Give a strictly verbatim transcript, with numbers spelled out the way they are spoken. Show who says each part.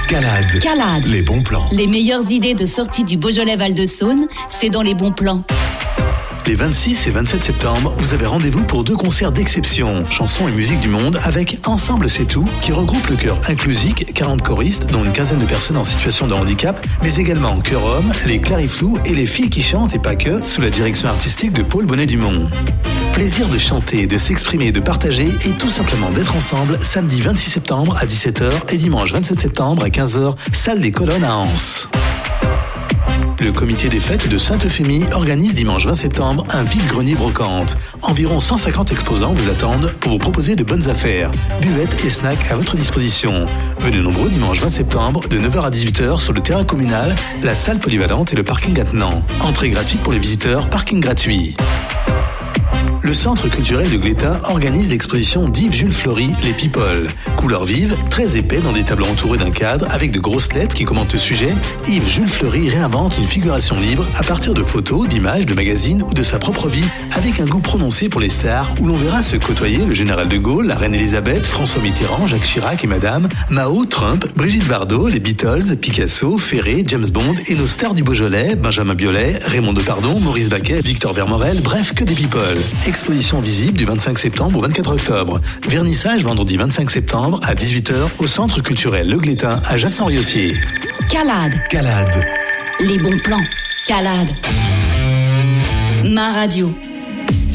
Speaker 1: Calade.
Speaker 2: Calade.
Speaker 1: Les bons plans.
Speaker 2: Les meilleures idées de sortie du Beaujolais Val-de-Saône, c'est dans les bons plans.
Speaker 1: Les vingt-six et vingt-sept septembre, vous avez rendez-vous pour deux concerts d'exception, chansons et musique du monde, avec Ensemble c'est tout, qui regroupe le chœur Inclusique, quarante choristes, dont une quinzaine de personnes en situation de handicap, mais également Chœur Homme, les Clariflous et les filles qui chantent et pas que, sous la direction artistique de Paul Bonnet-Dumont. Plaisir de chanter, de s'exprimer, de partager et tout simplement d'être ensemble samedi vingt-six septembre à dix-sept heures et dimanche vingt-sept septembre à quinze heures, salle des Colonnes à Anse. Le comité des fêtes de Sainte-Euphémie organise dimanche vingt septembre un vide-grenier brocante. Environ cent cinquante exposants vous attendent pour vous proposer de bonnes affaires, buvettes et snacks à votre disposition. Venez nombreux dimanche vingt septembre de neuf heures à dix-huit heures sur le terrain communal, la salle polyvalente et le parking attenant. Entrée gratuite pour les visiteurs, parking gratuit. Le Centre culturel de Glétin organise l'exposition d'Yves Jules Flory, Les People. Couleurs vives, très épais dans des tableaux entourés d'un cadre avec de grosses lettres qui commentent le sujet, Yves Jules Flory réinvente une figuration libre à partir de photos, d'images, de magazines ou de sa propre vie, avec un goût prononcé pour les stars où l'on verra se côtoyer le général de Gaulle, la reine Elisabeth, François Mitterrand, Jacques Chirac et Madame, Mao, Trump, Brigitte Bardot, les Beatles, Picasso, Ferré, James Bond et nos stars du Beaujolais, Benjamin Biolay, Raymond Depardon, Maurice Baquet, Victor Vermorel, bref que des people. Exposition visible du vingt-cinq septembre au vingt-quatre octobre. Vernissage vendredi vingt-cinq septembre à dix-huit heures au Centre culturel Le Glétin à Jassan-Riotier.
Speaker 2: Calade.
Speaker 1: Calade.
Speaker 2: Les bons plans. Calade. Ma radio.